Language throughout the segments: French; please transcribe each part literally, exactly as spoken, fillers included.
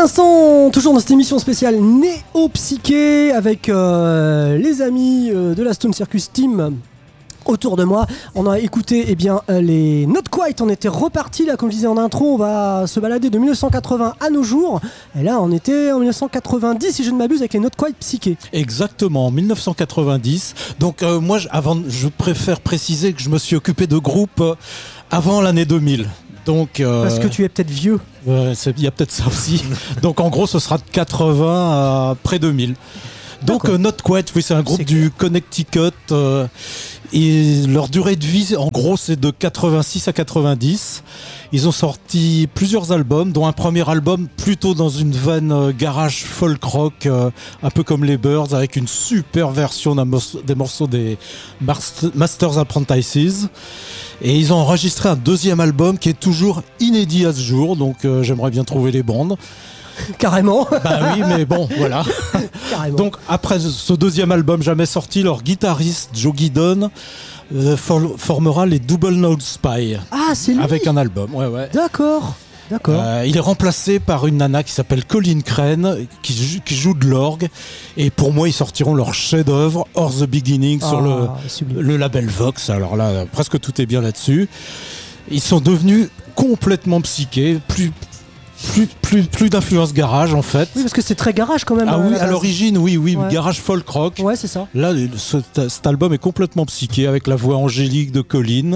l'instant, toujours dans cette émission spéciale Néo-Psyché avec euh, les amis euh, de la Stone Circus Team autour de moi. On a écouté eh bien, euh, les Not Quite, on était reparti là, comme je disais en intro, on va se balader de dix-neuf cent quatre-vingts à nos jours. Et là, on était en dix-neuf cent quatre-vingt-dix, si je ne m'abuse, avec les Not Quite Psyché. Exactement, dix-neuf cent quatre-vingt-dix. Donc euh, moi, je, avant, je préfère préciser que je me suis occupé de groupes euh, avant l'année deux mille. Donc, euh, Parce que tu es peut-être vieux. Il ouais, y a peut-être ça aussi. Donc en gros, ce sera de quatre-vingts à près deux mille. Donc euh, Not Quite, oui, c'est un groupe c'est du Connecticut. Euh, et leur durée de vie, en gros, c'est de quatre-vingt-six à quatre-vingt-dix. Ils ont sorti plusieurs albums, dont un premier album plutôt dans une veine euh, garage folk rock, euh, un peu comme les Birds, avec une super version d'un morceau, des morceaux des Masters Apprentices. Et ils ont enregistré un deuxième album qui est toujours inédit à ce jour, donc euh, j'aimerais bien trouver les bandes. Carrément. Bah oui, mais bon, voilà. Carrément. Donc après ce deuxième album jamais sorti, leur guitariste Joe Giddon euh, for- formera les Double Nose Spy. Ah, c'est lui. Avec un album, ouais, ouais. D'accord. D'accord. Euh, il est remplacé par une nana qui s'appelle Colleen Crane, qui, joue, qui joue de l'orgue. Et pour moi, ils sortiront leur chef-d'œuvre, Or the Beginning, ah, sur le, le label Vox. Alors là, presque tout est bien là-dessus. Ils sont devenus complètement psychés, plus Plus, plus, plus d'influence garage en fait. Oui, parce que c'est très garage quand même. Ah oui, à l'origine, oui, oui, ouais. Garage folk rock. Ouais, c'est ça. Là, ce, cet album est complètement psyché avec la voix angélique de Colleen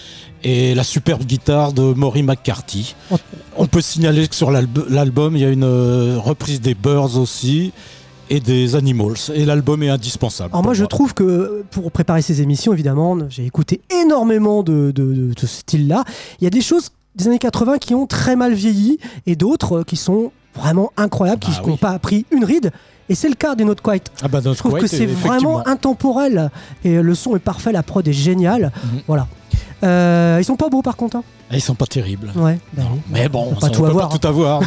et la superbe guitare de Maury McCarthy. On, On peut signaler que sur l'alb- l'album, il y a une euh, reprise des Birds aussi et des Animals. Et l'album est indispensable. Alors moi, moi, je trouve que pour préparer ces émissions, évidemment, j'ai écouté énormément de, de, de, de ce style-là. Il y a des choses des années quatre-vingts qui ont très mal vieilli et d'autres qui sont vraiment incroyables, bah qui n'ont oui. pas pris une ride. Et c'est le cas des Not Quite. Ah bah, je trouve Quite, que c'est vraiment intemporel et le son est parfait, la prod est géniale. Mm-hmm. Voilà. Euh, ils sont pas beaux par contre. Hein. Ils sont pas terribles. Ouais. Bah, non, mais bon, on, pas on tout peut avoir, pas tout avoir.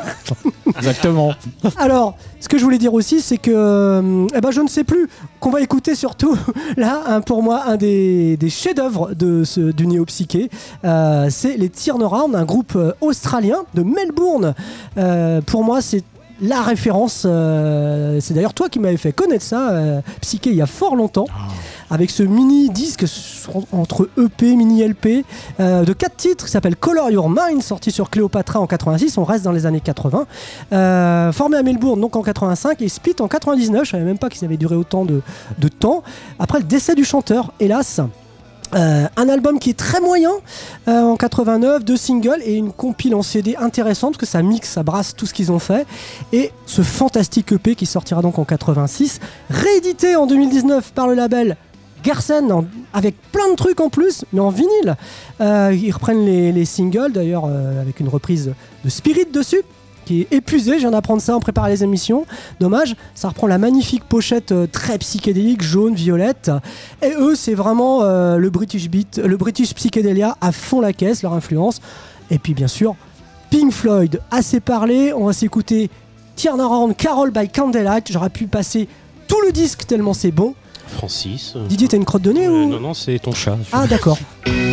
Exactement. Alors, ce que je voulais dire aussi, c'est que, euh, eh ben, je ne sais plus, qu'on va écouter surtout, là, hein, pour moi, un des, des chefs-d'œuvre de ce, du néo-psyché, euh, c'est les Turnaround, un groupe euh, australien de Melbourne. Euh, pour moi, c'est la référence, euh, c'est d'ailleurs toi qui m'avais fait connaître ça, euh, Psyché, il y a fort longtemps, oh. avec ce mini-disque entre E P, mini-L P, euh, de quatre titres qui s'appelle Color Your Mind, sorti sur Cléopatra en quatre-vingt-six, on reste dans les années quatre-vingts, euh, formé à Melbourne donc en quatre-vingt-cinq et split en quatre-vingt-dix-neuf, je savais même pas qu'ils avaient duré autant de, de temps, après le décès du chanteur, hélas. Euh, un album qui est très moyen euh, en quatre-vingt-neuf, deux singles et une compile en C D intéressante parce que ça mixe, ça brasse tout ce qu'ils ont fait et ce fantastique E P qui sortira donc en quatre-vingt-six, réédité en deux mille dix-neuf par le label Gersen en, avec plein de trucs en plus mais en vinyle. Euh, ils reprennent les, les singles d'ailleurs euh, avec une reprise de Spirit dessus qui est épuisé, je viens d'apprendre ça en préparant les émissions. Dommage, ça reprend la magnifique pochette euh, très psychédélique, jaune, violette. Et eux, c'est vraiment euh, le British Beat, le British Psychedelia à fond la caisse, leur influence. Et puis bien sûr, Pink Floyd, assez parlé. On va s'écouter Turnaround, Carol by Candlelight. J'aurais pu passer tout le disque tellement c'est bon. Francis. Didier, t'as une crotte de nez euh, ou... Non, non, c'est ton chat. Ah, d'accord.